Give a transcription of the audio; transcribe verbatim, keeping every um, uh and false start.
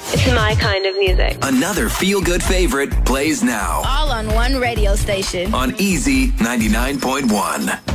It's my kind of music. Another feel-good favorite plays now. All on one radio station. On Easy ninety-nine point one.